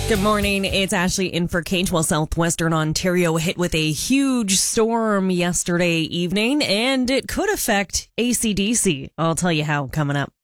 Good morning. It's Ashley in for Kate. Well, southwestern Ontario hit with a huge storm yesterday evening, and it could affect AC/DC. I'll tell you how coming up.